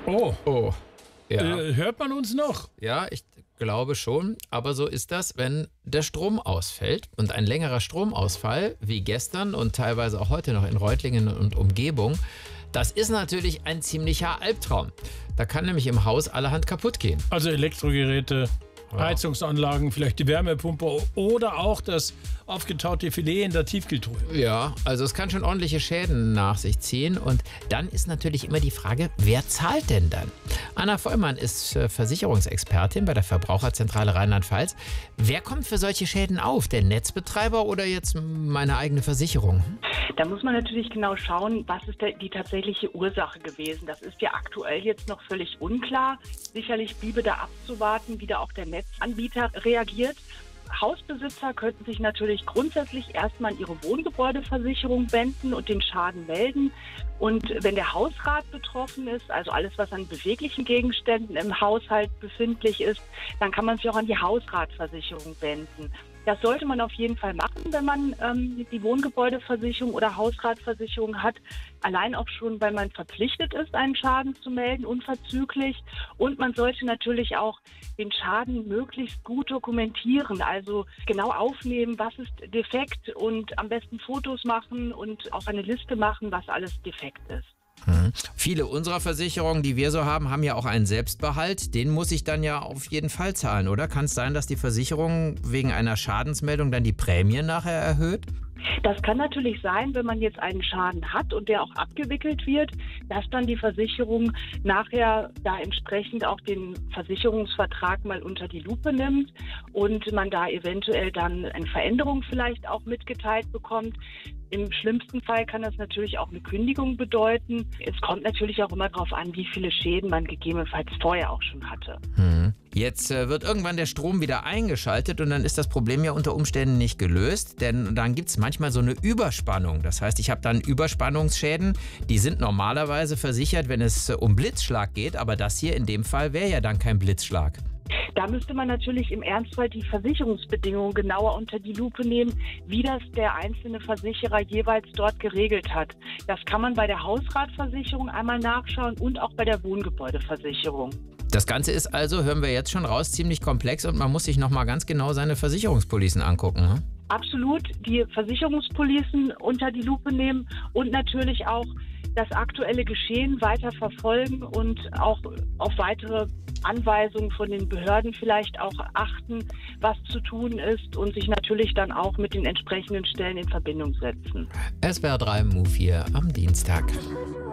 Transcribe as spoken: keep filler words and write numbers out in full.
Oh, Oh, ja. äh, hört man uns noch? Ja, ich glaube schon. Aber so ist das, wenn der Strom ausfällt. Und ein längerer Stromausfall, wie gestern und teilweise auch heute noch in Reutlingen und Umgebung, das ist natürlich ein ziemlicher Albtraum. Da kann nämlich im Haus allerhand kaputt gehen. Also Elektrogeräte, Ja. Heizungsanlagen, vielleicht die Wärmepumpe oder auch das aufgetaute Filet in der Tiefkühltruhe. Ja, also es kann schon ordentliche Schäden nach sich ziehen. Und dann ist natürlich immer die Frage, wer zahlt denn dann? Anna Vollmann ist äh, Versicherungsexpertin bei der Verbraucherzentrale Rheinland-Pfalz. Wer kommt für solche Schäden auf? Der Netzbetreiber oder jetzt meine eigene Versicherung? Da muss man natürlich genau schauen, was ist der, die tatsächliche Ursache gewesen. Das ist ja aktuell jetzt noch völlig unklar. Sicherlich bliebe da abzuwarten, wie da auch der Netzanbieter reagiert. Hausbesitzer könnten sich natürlich grundsätzlich erstmal an ihre Wohngebäudeversicherung wenden und den Schaden melden. Und wenn der Hausrat betroffen ist, also alles, was an beweglichen Gegenständen im Haushalt befindlich ist, dann kann man sich auch an die Hausratversicherung wenden. Das sollte man auf jeden Fall machen, wenn man ähm, die Wohngebäudeversicherung oder Hausratversicherung hat. Allein auch schon, weil man verpflichtet ist, einen Schaden zu melden, unverzüglich. Und man sollte natürlich auch den Schaden möglichst gut dokumentieren. Also genau aufnehmen, was ist defekt und am besten Fotos machen und auch eine Liste machen, was alles defekt ist. Hm. Viele unserer Versicherungen, die wir so haben, haben ja auch einen Selbstbehalt. Den muss ich dann ja auf jeden Fall zahlen, oder? Kann es sein, dass die Versicherung wegen einer Schadensmeldung dann die Prämie nachher erhöht? Das kann natürlich sein, wenn man jetzt einen Schaden hat und der auch abgewickelt wird, dass dann die Versicherung nachher da entsprechend auch den Versicherungsvertrag mal unter die Lupe nimmt und man da eventuell dann eine Veränderung vielleicht auch mitgeteilt bekommt. Im schlimmsten Fall kann das natürlich auch eine Kündigung bedeuten. Es kommt natürlich auch immer darauf an, wie viele Schäden man gegebenenfalls vorher auch schon hatte. Hm. Jetzt äh, wird irgendwann der Strom wieder eingeschaltet und dann ist das Problem ja unter Umständen nicht gelöst, denn dann gibt es manchmal so eine Überspannung. Das heißt, ich habe dann Überspannungsschäden, die sind normalerweise versichert, wenn es äh, um Blitzschlag geht, aber das hier in dem Fall wäre ja dann kein Blitzschlag. Da müsste man natürlich im Ernstfall die Versicherungsbedingungen genauer unter die Lupe nehmen, wie das der einzelne Versicherer jeweils dort geregelt hat. Das kann man bei der Hausratversicherung einmal nachschauen und auch bei der Wohngebäudeversicherung. Das Ganze ist also, hören wir jetzt schon raus, ziemlich komplex und man muss sich nochmal ganz genau seine Versicherungspolicen angucken. Ne? Absolut, die Versicherungspolicen unter die Lupe nehmen und natürlich auch das aktuelle Geschehen weiter verfolgen und auch auf weitere Anweisungen von den Behörden vielleicht auch achten, was zu tun ist und sich natürlich dann auch mit den entsprechenden Stellen in Verbindung setzen. S W R drei Move hier am Dienstag.